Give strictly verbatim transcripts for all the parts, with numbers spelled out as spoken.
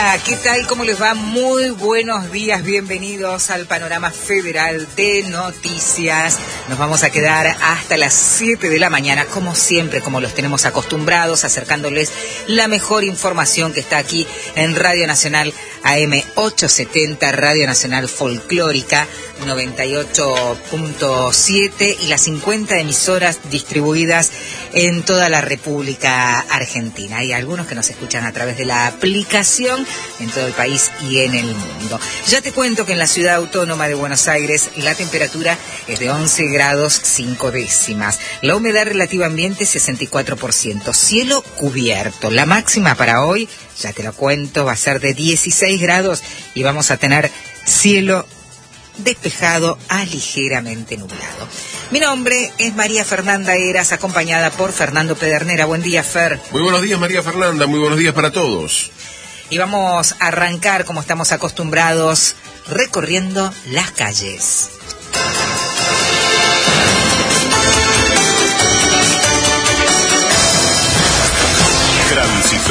Hola, ¿qué tal? ¿Cómo les va? Muy buenos días, bienvenidos al Panorama Federal de Noticias. Nos vamos a quedar hasta las siete de la mañana, como siempre, como los tenemos acostumbrados, acercándoles la mejor información que está aquí en Radio Nacional A M ochocientos setenta, Radio Nacional Folclórica noventa y ocho punto siete y las cincuenta emisoras distribuidas en toda la República Argentina. Hay algunos que nos escuchan a través de la aplicación en todo el país y en el mundo. Ya te cuento que en la Ciudad Autónoma de Buenos Aires la temperatura es de once grados cinco décimas. La humedad relativa ambiente sesenta y cuatro por ciento. Cielo cubierto. La máxima para hoy, ya te lo cuento, va a ser de dieciséis grados y vamos a tener cielo despejado a ligeramente nublado. Mi nombre es María Fernanda Eras, acompañada por Fernando Pedernera. Buen día, Fer. Muy buenos días, María Fernanda. Muy buenos días para todos. Y vamos a arrancar, como estamos acostumbrados, recorriendo las calles. Tránsito.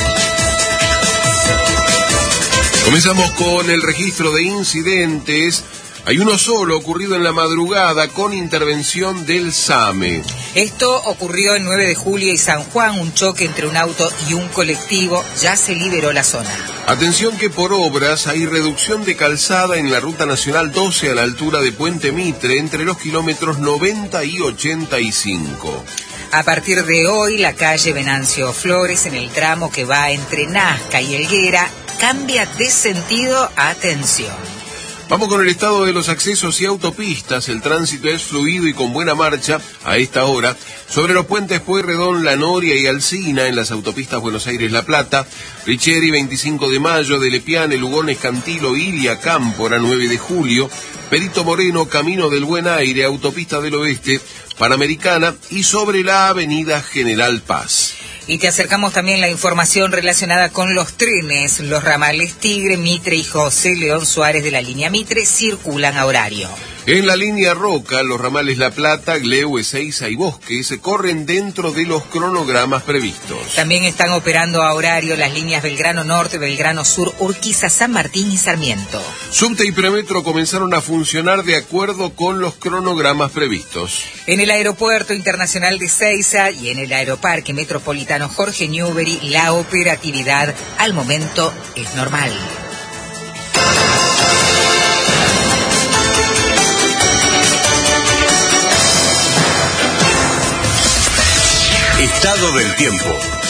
Comenzamos con el registro de incidentes. Hay uno solo ocurrido en la madrugada con intervención del SAME. Esto ocurrió en nueve de julio y San Juan, un choque entre un auto y un colectivo. Ya se liberó la zona. Atención que por obras hay reducción de calzada en la Ruta Nacional doce a la altura de Puente Mitre entre los kilómetros noventa y ochenta y cinco. A partir de hoy, la calle Venancio Flores, en el tramo que va entre Nazca y Helguera, cambia de sentido. Atención. Vamos con el estado de los accesos y autopistas. El tránsito es fluido y con buena marcha a esta hora sobre los puentes Pueyrredón, La Noria y Alsina en las autopistas Buenos Aires-La Plata, Richeri, veinticinco de mayo, de Lepiane, Lugones, Cantilo, Ilia, Cámpora, nueve de julio, Perito Moreno, Camino del Buen Aire, Autopista del Oeste, Panamericana y sobre la avenida General Paz. Y te acercamos también la información relacionada con los trenes. Los ramales Tigre, Mitre y José León Suárez de la línea Mitre circulan a horario. En la línea Roca, los ramales La Plata, Gleu, Ezeiza y Bosque se corren dentro de los cronogramas previstos. También están operando a horario las líneas Belgrano Norte, Belgrano Sur, Urquiza, San Martín y Sarmiento. Subte y Premetro comenzaron a funcionar de acuerdo con los cronogramas previstos. En el Aeropuerto Internacional de Ezeiza y en el Aeroparque Metropolitano Jorge Newbery, la operatividad al momento es normal. Estado del tiempo.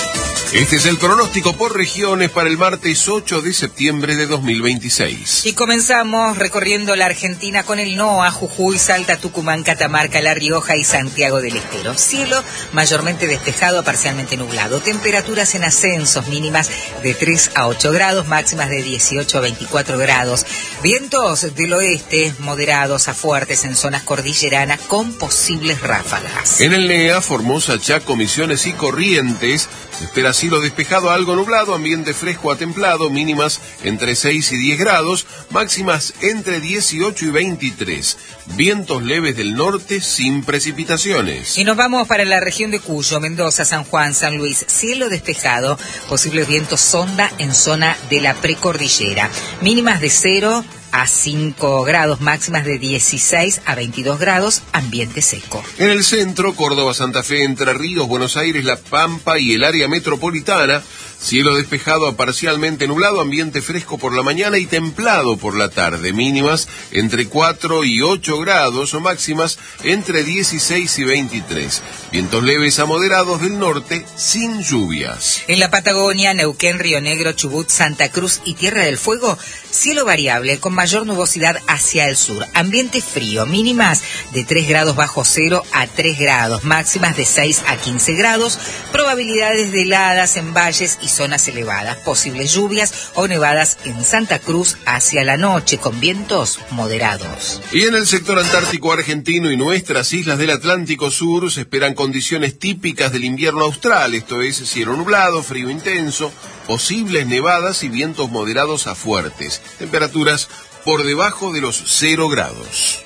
Este es el pronóstico por regiones para el martes ocho de septiembre de dos mil veintiséis. Y comenzamos recorriendo la Argentina con el NOA, Jujuy, Salta, Tucumán, Catamarca, La Rioja y Santiago del Estero. Cielo mayormente despejado a parcialmente nublado. Temperaturas en ascensos, mínimas de tres a ocho grados, máximas de dieciocho a veinticuatro grados. Vientos del oeste moderados a fuertes en zonas cordilleranas con posibles ráfagas. En el NEA, Formosa, Chaco, Misiones y Corrientes, se espera cielo despejado a algo nublado, ambiente fresco a templado, mínimas entre seis y diez grados, máximas entre dieciocho y veintitrés. Vientos leves del norte sin precipitaciones. Y nos vamos para la región de Cuyo, Mendoza, San Juan, San Luis. Cielo despejado, posibles vientos sonda en zona de la precordillera. Mínimas de cero a cinco grados, máximas de dieciséis a veintidós grados, ambiente seco. En el centro, Córdoba, Santa Fe, Entre Ríos, Buenos Aires, La Pampa y el área metropolitana, cielo despejado a parcialmente nublado, ambiente fresco por la mañana y templado por la tarde, mínimas entre cuatro y ocho grados o máximas entre dieciséis y veintitrés. Vientos leves a moderados del norte sin lluvias. En la Patagonia, Neuquén, Río Negro, Chubut, Santa Cruz y Tierra del Fuego, cielo variable con mayor nubosidad hacia el sur, ambiente frío, mínimas de tres grados bajo cero a tres grados, máximas de seis a quince grados, probabilidades de heladas en valles y zonas elevadas, posibles lluvias o nevadas en Santa Cruz hacia la noche con vientos moderados. Y en el sector antártico argentino y nuestras islas del Atlántico Sur se esperan condiciones típicas del invierno austral, esto es cielo nublado, frío intenso, posibles nevadas y vientos moderados a fuertes, temperaturas por debajo de los cero grados.